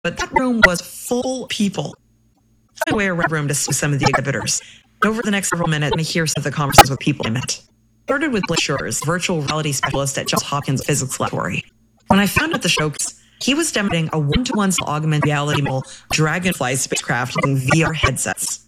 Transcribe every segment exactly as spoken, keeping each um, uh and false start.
but that room was full of people. I went away around room to see some of the exhibitors. Over the next several minutes, I hear some of the conversations with people I met. Started with Blake Shores, virtual reality specialist at Johns Hopkins Physics Laboratory. When I found out the showcase, he was demonstrating a one-to-one augmented reality model Dragonfly spacecraft using V R headsets.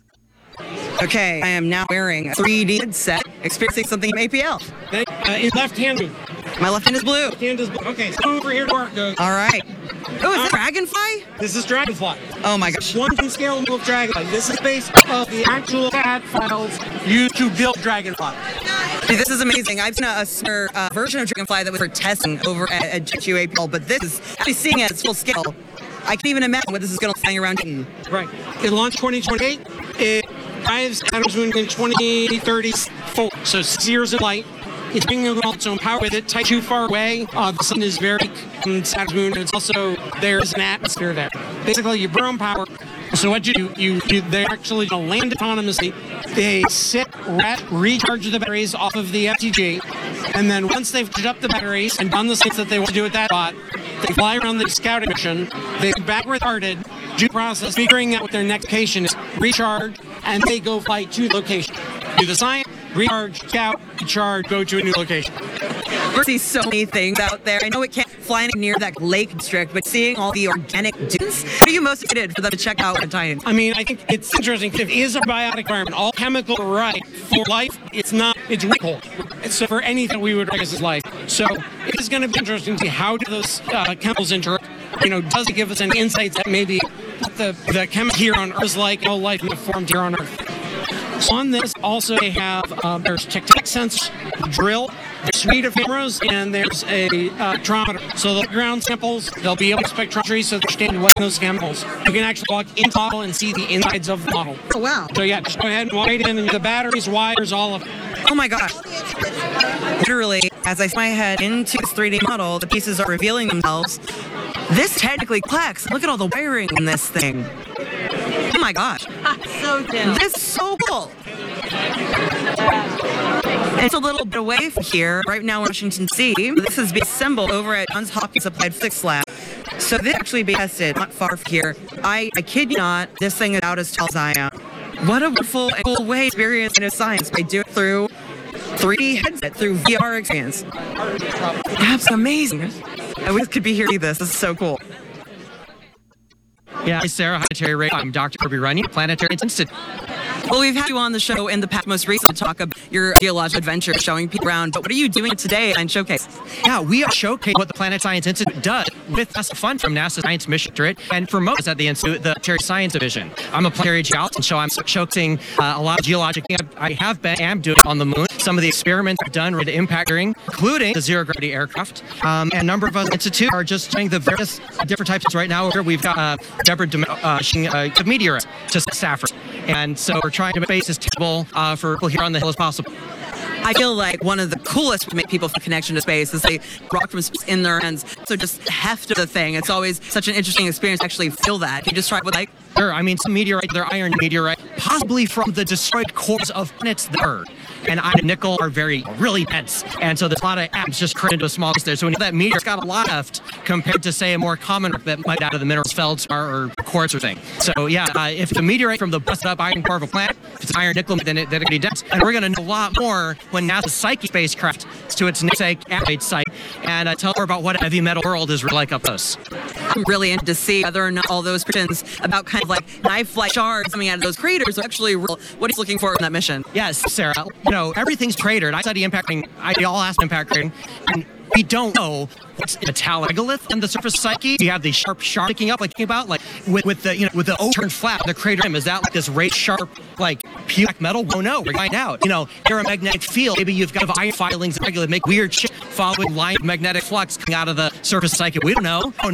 Okay, I am now wearing a three D headset, experiencing something in A P L. Uh, in left hand. My left hand is blue. Left hand is blue. Okay, so over here to work. Uh, All right. Oh, is that Dragonfly? This is Dragonfly. Oh my gosh. One can scale move Dragonfly. This is based off the actual C A D files used to build Dragonfly. Dude, this is amazing. I've seen a, a similar uh, version of Dragonfly that was for testing over at, at J T U A P L, but this is actually seeing it at its full scale. I can't even imagine what this is going to fly around in. Right. It launched twenty twenty-eight. It arrives at Adam's Moon in twenty thirty-four, so six years of light. It's bringing along its own power with it. Tight too far away. Uh, the sun is very um, Saturn's moon, and it's also there's an atmosphere there. Basically, you burn power. So what you do, you, you they actually land autonomously. They sit, ret, recharge the batteries off of the F T G, and then once they've charged up the batteries and done the things that they want to do at that spot, they fly around the scouting mission. They backward started, do the process, figuring out what their next location is, recharge, and they go fly to the location. Do the science, recharge, scout, recharge, go to a new location. We see so many things out there. I know it can't fly near that lake district, but seeing all the organic dunes, what are you most excited for them to check out at Titan? I mean, I think it's interesting. It is a biotic environment. All chemical right for life. It's not. It's recall. So for anything we would recognize as life. So it is going to be interesting to see how do those uh, chemicals interact. You know, does it give us any insights that maybe the the chemical here on Earth is like all life formed here on Earth. So on this, also they have um, there's tectonic sensors, drill, a suite of cameras, and there's a uh, spectrometer. So the ground samples, they'll be able to spectrometry so they understand what those chemicals. You can actually walk in the model and see the insides of the model. Oh, wow. So yeah, just go ahead and write in and the batteries, wires, all of it. Oh my gosh. Literally, as I my head into this three D model, the pieces are revealing themselves. This technically complex. Look at all the wiring in this thing. Oh my gosh. So cool. This is so cool. It's a little bit away from here, right now in Washington, D C This is being assembled over at Johns Hopkins Applied Physics Lab. So this actually being tested not far from here. I, I kid you not, this thing is out as tall as I am. What a wonderful and cool way to experience into science by doing it through three D headset, through V R experience. That's amazing. I wish I could be here to see this. This is so cool. Yeah, hi Sarah, hi Terry Ray. I'm Doctor Kirby Runyon, Planetary Institute. Well, we've had you on the show in the past, most recently, to talk about your geological adventure, showing people around. But what are you doing today on Showcase? Yeah, we are showcasing what the Planet Science Institute does with NASA fund from NASA Science Mission Directorate and for most at the Institute, the Planetary Science Division. I'm a planetary geologist, so I'm showcasing uh, a lot of geologic. I have been, am doing on the moon. Some of the experiments I've done with impact during, including the zero gravity aircraft. Um, and a number of us at the Institute are just doing the various different types right now. We've got uh, Deborah Dem- uh, shooting uh, meteorites to Safford. And so we're trying to make space as testable uh, for people here on the Hill as possible. I feel like one of the coolest to make people feel connection to space is they rock from space in their hands. So just the heft of the thing. It's always such an interesting experience to actually feel that. You just try with like... Sure, I mean, some meteorite, they're iron meteorite, possibly from the destroyed cores of planets that are. And iron and nickel are very, really dense. And so there's a lot of atoms just crammed into a small space there. So when you have that meteor, it's got a lot left compared to, say, a more common rock that might be out of the minerals, feldspar or quartz or thing. So yeah, uh, if it's a meteorite from the busted up iron core of a planet, if it's iron nickel, then, it, then it's going to be dense. And we're going to know a lot more when NASA's Psyche spacecraft is to its namesake asteroid site and uh, tell her about what a heavy metal world is really like up close. I'm really interested to see whether or not all those predictions about kind of like knife-like shards coming out of those craters are actually real. What are you looking for in that mission? Yes, Sarah. You know, everything's cratered. I study impact cratering. I all ask impact cratering, and we don't know what's metallic megalith on the surface of Psyche. You have the sharp sharp sticking up, like thinking about, like with, with the you know with the O turned flat, the crater rim. Is that like this raised sharp like black metal? Oh no, we're finding out. You know, aeromagnetic field. Maybe you've got iron filings that make weird shit following line of magnetic flux coming out of the surface of Psyche. We don't know. Oh,